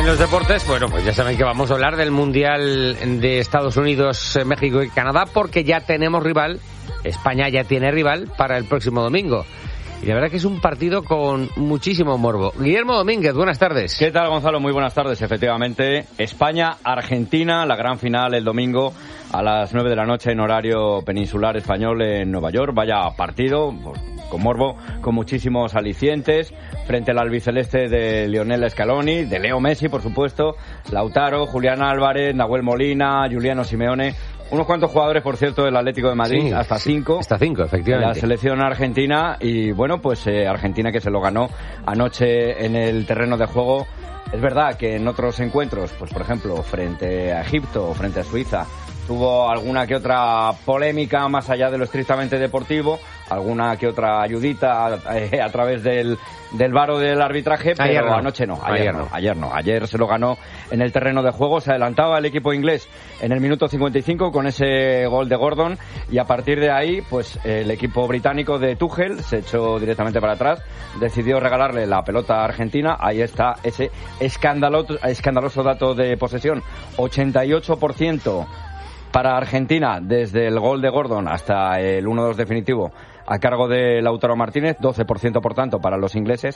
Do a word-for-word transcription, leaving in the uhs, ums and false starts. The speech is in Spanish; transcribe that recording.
en los deportes, bueno, pues ya saben que vamos a hablar del Mundial de Estados Unidos, México y Canadá, porque ya tenemos rival, España ya tiene rival para el próximo domingo. Y la verdad que es un partido con muchísimo morbo. Guillermo Domínguez, buenas tardes. ¿Qué tal, Gonzalo? Muy buenas tardes. Efectivamente, España-Argentina, la gran final el domingo a las nueve de la noche en horario peninsular español en Nueva York. Vaya partido, pues, con morbo, con muchísimos alicientes, frente al albiceleste de Lionel Scaloni, de Leo Messi, por supuesto, Lautaro, Julián Álvarez, Nahuel Molina, Giuliano Simeone. Unos cuantos jugadores, por cierto, del Atlético de Madrid, sí, hasta cinco. Hasta cinco, efectivamente. La selección argentina y, bueno, pues eh, Argentina que se lo ganó anoche en el terreno de juego. Es verdad que en otros encuentros, pues por ejemplo, frente a Egipto o frente a Suiza, tuvo alguna que otra polémica más allá de lo estrictamente deportivo, alguna que otra ayudita eh, a través del, del varo del arbitraje, pero ayer no. anoche no, ayer, Ayer no, no. ayer no, ayer se lo ganó en el terreno de juego, se adelantaba el equipo inglés en el minuto cincuenta y cinco con ese gol de Gordon y a partir de ahí, pues el equipo británico de Tuchel se echó directamente para atrás, decidió regalarle la pelota a Argentina, ahí está ese escandaloso, escandaloso dato de posesión, ochenta y ocho por ciento para Argentina desde el gol de Gordon hasta el uno dos definitivo a cargo de Lautaro Martínez, doce por ciento por tanto para los ingleses,